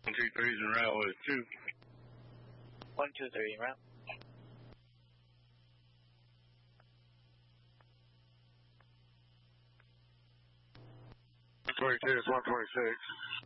123 is en route with 2. 123 en route. 122 is 126.